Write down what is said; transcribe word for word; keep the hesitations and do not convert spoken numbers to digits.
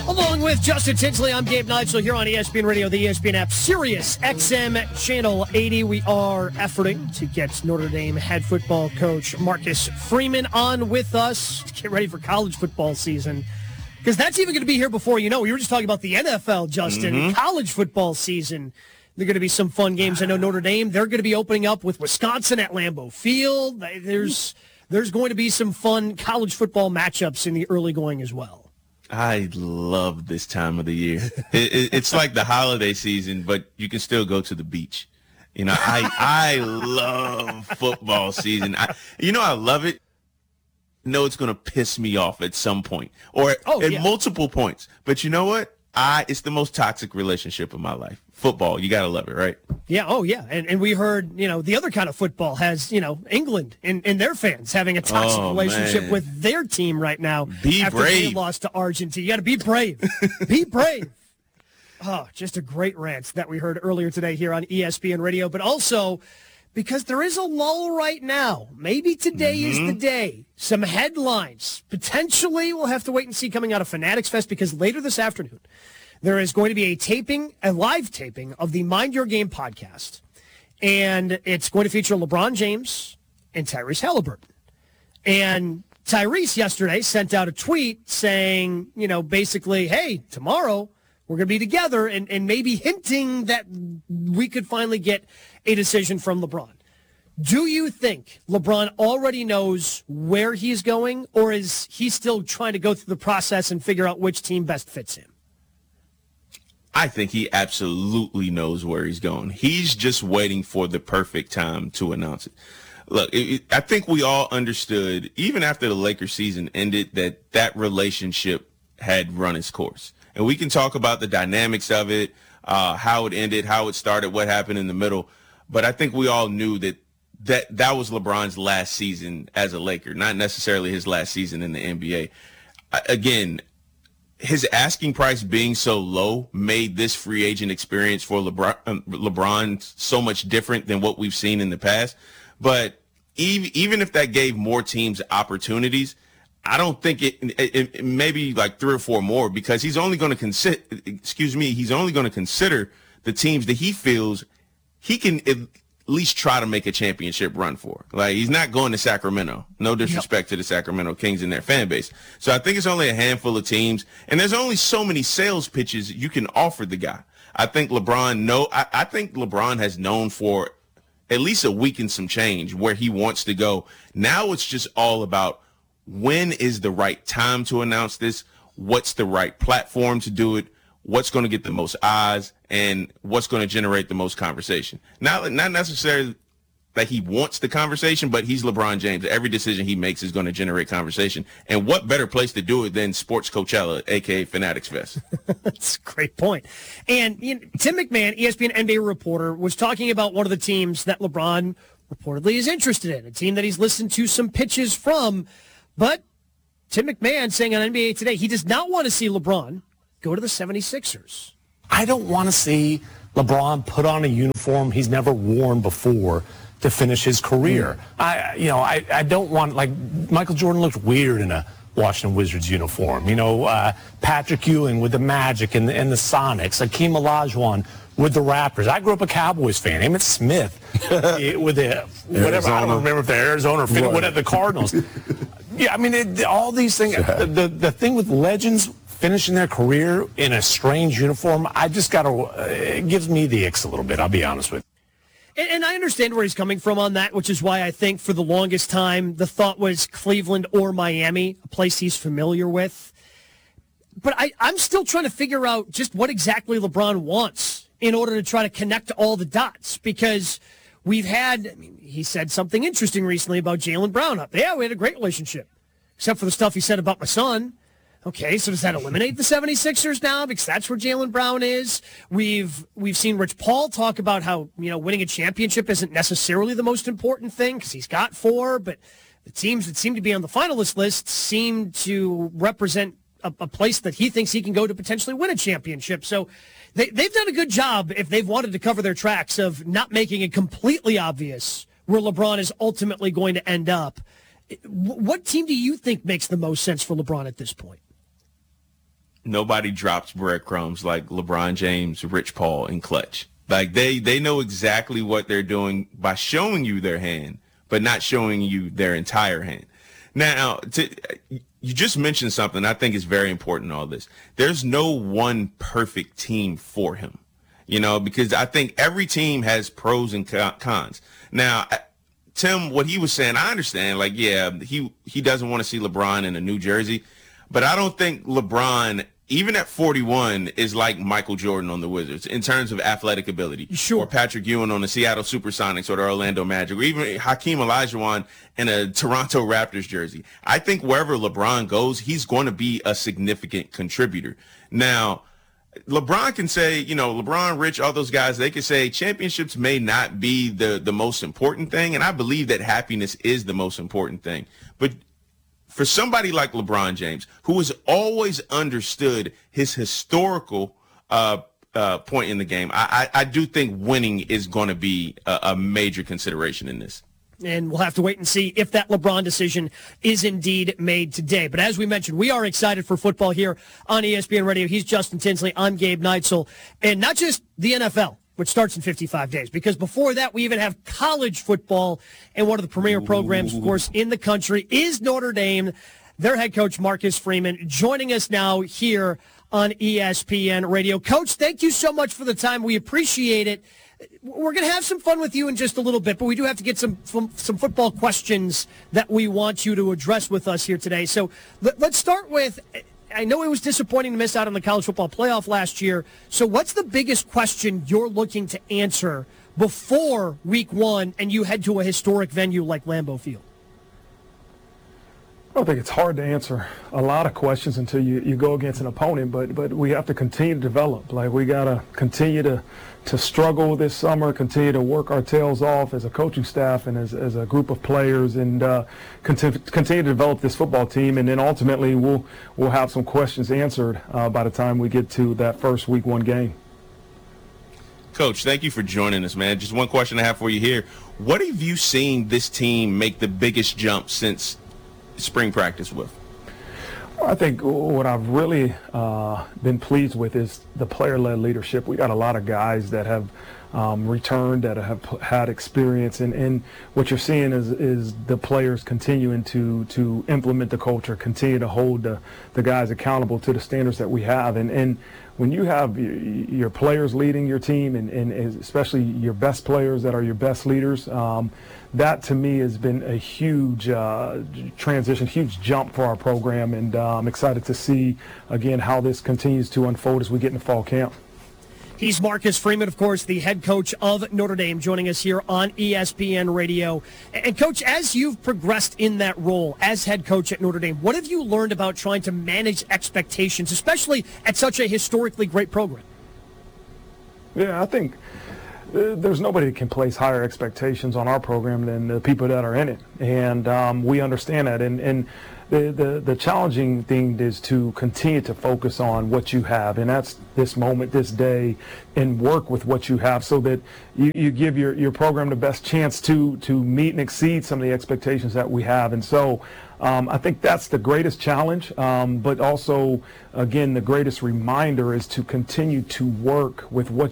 Along with Justin Tinsley, I'm Gabe Nigel here on E S P N Radio, the E S P N app, Sirius X M Channel eighty. We are efforting to get Notre Dame head football coach Marcus Freeman on with us to get ready for college football season, because that's even going to be here before you know. We were just talking about the N F L, Justin. Mm-hmm. College football season. There are going to be some fun games. I know Notre Dame, they're going to be opening up with Wisconsin at Lambeau Field. There's, there's going to be some fun college football matchups in the early going as well. I love this time of the year. It, it, it's like the holiday season, but you can still go to the beach. You know, I I love football season. I, you know, I love it. I know it's going to piss me off at some point or oh, at yeah. multiple points. But you know what? I it's the most toxic relationship of my life. Football, you got to love it, right? Yeah, oh, yeah. And and we heard, you know, the other kind of football has, you know, England and, and their fans having a toxic oh, relationship man. with their team right now. Be after brave. they lost to Argentina. You got to be brave. Be brave. Oh, just a great rant that we heard earlier today here on E S P N Radio. But also, because there is a lull right now. Maybe today mm-hmm. is the day. Some headlines. Potentially, we'll have to wait and see coming out of Fanatics Fest, because later this afternoon, there is going to be a taping, a live taping of the Mind Your Game podcast. And it's going to feature LeBron James and Tyrese Halliburton. And Tyrese yesterday sent out a tweet saying, you know, basically, hey, tomorrow we're going to be together, and, and maybe hinting that we could finally get a decision from LeBron. Do you think LeBron already knows where he's going, or is he still trying to go through the process and figure out which team best fits him? I think he absolutely knows where he's going. He's just waiting for the perfect time to announce it. Look, it, it, I think we all understood, even after the Lakers season ended, that that relationship had run its course. And we can talk about the dynamics of it, uh, how it ended, how it started, what happened in the middle. But I think we all knew that that, that was LeBron's last season as a Laker, not necessarily his last season in the N B A. I, again, his asking price being so low made this free agent experience for LeBron, um, LeBron so much different than what we've seen in the past. But even, even if that gave more teams opportunities, I don't think it, it, it maybe like three or four more, because he's only going to consider, excuse me, he's only going to consider the teams that he feels he can at least try to make a championship run for. Like, he's not going to Sacramento. No disrespect yep. to the Sacramento Kings and their fan base. So I think it's only a handful of teams, and there's only so many sales pitches you can offer the guy. I think LeBron know. I, I think LeBron has known for at least a week and some change where he wants to go. Now it's just all about when is the right time to announce this, what's the right platform to do it, what's going to get the most eyes, and what's going to generate the most conversation. Not, not necessarily that he wants the conversation, but he's LeBron James. Every decision he makes is going to generate conversation. And what better place to do it than Sports Coachella, a k a. Fanatics Fest? That's a great point. And you know, Tim McMahon, E S P N N B A reporter, was talking about one of the teams that LeBron reportedly is interested in, a team that he's listened to some pitches from. But Tim McMahon saying on N B A Today he does not want to see LeBron go to the seventy-sixers. I don't want to see LeBron put on a uniform he's never worn before to finish his career. Mm. I, you know, I, I don't want, like, Michael Jordan looked weird in a Washington Wizards uniform. You know, uh, Patrick Ewing with the Magic and the, and the Sonics, Akeem Olajuwon with the Raptors. I grew up a Cowboys fan. Emmitt Smith with the whatever. Arizona. I don't remember if they're Arizona or right. whatever, the Cardinals. Yeah, I mean, it, all these things. The, the the thing with legends finishing their career in a strange uniform, I just got to, uh, it gives me the icks a little bit, I'll be honest with you. And, and I understand where he's coming from on that, which is why I think for the longest time the thought was Cleveland or Miami, a place he's familiar with. But I, I'm still trying to figure out just what exactly LeBron wants in order to try to connect all the dots, because we've had, I mean, he said something interesting recently about Jaylen Brown up. Yeah, we had a great relationship, except for the stuff he said about my son. Okay, so does that eliminate the seventy-sixers now? Because that's where Jaylen Brown is. We've we've seen Rich Paul talk about how, you know, winning a championship isn't necessarily the most important thing because he's got four, but the teams that seem to be on the finalist list seem to represent a, a place that he thinks he can go to potentially win a championship. So they, they've done a good job, if they've wanted to cover their tracks, of not making it completely obvious where LeBron is ultimately going to end up. What team do you think makes the most sense for LeBron at this point? nobody drops breadcrumbs like LeBron James, Rich Paul, and Clutch. Like they, they know exactly what they're doing by showing you their hand, but not showing you their entire hand. Now, to, you just mentioned something I think is very important in all this. There's no one perfect team for him, you know, because I think every team has pros and cons. Now, Tim, what he was saying, I understand. Like, yeah, he he doesn't want to see LeBron in a New Jersey, but I don't think LeBron, even at forty-one, is like Michael Jordan on the Wizards in terms of athletic ability. Sure. Or Patrick Ewing on the Seattle Supersonics or the Orlando Magic, or even Hakeem Olajuwon in a Toronto Raptors jersey. I think wherever LeBron goes, he's going to be a significant contributor. Now, LeBron can say, you know, LeBron, Rich, all those guys, they can say championships may not be the, the most important thing. And I believe that happiness is the most important thing. But for somebody like LeBron James, who has always understood his historical uh, uh, point in the game, I, I, I do think winning is going to be a, a major consideration in this. And we'll have to wait and see if that LeBron decision is indeed made today. But as we mentioned, we are excited for football here on E S P N Radio. He's Justin Tinsley. I'm Gabe Neitzel. And not just the N F L, which starts in fifty-five days, because before that, we even have college football. And one of the premier programs, of course, in the country is Notre Dame. Their head coach, Marcus Freeman, joining us now here on E S P N Radio. Coach, thank you so much for the time. We appreciate it. We're going to have some fun with you in just a little bit, but we do have to get some some, some football questions that we want you to address with us here today. So let, let's start with, I know it was disappointing to miss out on the college football playoff last year. So what's the biggest question you're looking to answer before week one and you head to a historic venue like Lambeau Field? I don't think it's hard to answer a lot of questions until you, you go against an opponent, but but we have to continue to develop. Like, we got to continue to to struggle this summer, continue to work our tails off as a coaching staff and as, as a group of players, and uh, continue, continue to develop this football team. And then ultimately we'll we'll have some questions answered uh, by the time we get to that first week one game. Coach, thank you for joining us, man. Just one question I have for you here. What have you seen this team make the biggest jump since spring practice with? I think what I've really uh, been pleased with is the player-led leadership. We got a lot of guys that have um, returned, that have had experience, and, and what you're seeing is is the players continuing to to implement the culture, continue to hold the, the guys accountable to the standards that we have. And, and when you have your players leading your team, and, and especially your best players that are your best leaders, um, that to me has been a huge uh, transition, huge jump for our program, and uh, I'm excited to see, again, how this continues to unfold as we get into fall camp. He's Marcus Freeman, of course, the head coach of Notre Dame, joining us here on E S P N Radio. And, Coach, as you've progressed in that role as head coach at Notre Dame, what have you learned about trying to manage expectations, especially at such a historically great program? Yeah, I think there's nobody that can place higher expectations on our program than the people that are in it, and um, we understand that. And, and the, the the challenging thing is to continue to focus on what you have, and that's this moment, this day, and work with what you have, so that you, you give your, your program the best chance to to meet and exceed some of the expectations that we have. And so Um, I think that's the greatest challenge, um, but also, again, the greatest reminder is to continue to work with what